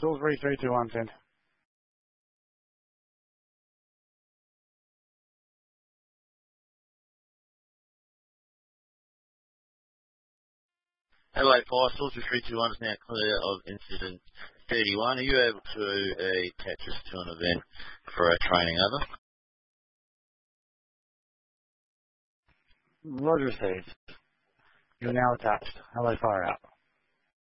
Salisbury 321, send. Adelaide Fire, Salisbury 321 is now clear of incident 31. Are you able to attach us to an event for our training, over? Roger received. You're now attached. Hello, fire out.